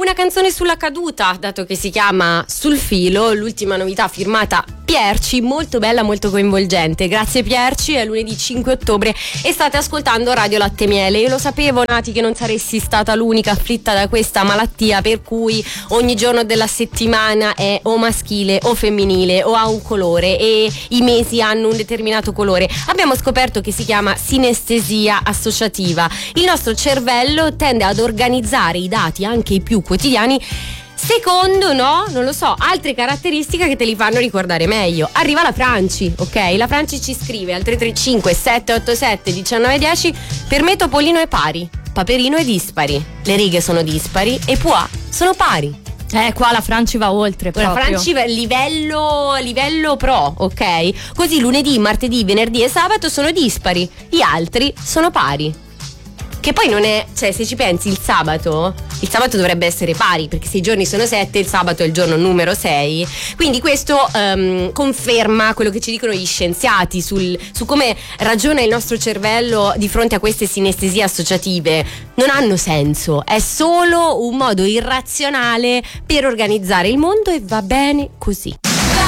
Una canzone sulla caduta, dato che si chiama Sul filo, l'ultima novità firmata Pierci, molto bella, molto coinvolgente. Grazie Pierci, è lunedì 5 ottobre e state ascoltando Radio Latte Miele. Io lo sapevo, Nati, che non saresti stata l'unica afflitta da questa malattia per cui ogni giorno della settimana è o maschile o femminile o ha un colore e i mesi hanno un determinato colore. Abbiamo scoperto che si chiama sinestesia associativa. Il nostro cervello tende ad organizzare i dati, anche i più quotidiani, secondo, no, non lo so, altre caratteristiche che te li fanno ricordare meglio. Arriva la Franci, ok? La Franci ci scrive al 335 787 1910: per me Topolino è pari, Paperino è dispari, le righe sono dispari e Pois sono pari. Qua la Franci va oltre proprio. La Franci va livello pro, ok? Così lunedì, martedì, venerdì e sabato sono dispari, gli altri sono pari. Che poi non è, cioè, se ci pensi, il sabato dovrebbe essere pari, perché se i giorni sono 7, il sabato è il giorno numero 6. Quindi questo conferma quello che ci dicono gli scienziati su come ragiona il nostro cervello di fronte a queste sinestesie associative. Non hanno senso, è solo un modo irrazionale per organizzare il mondo e va bene così.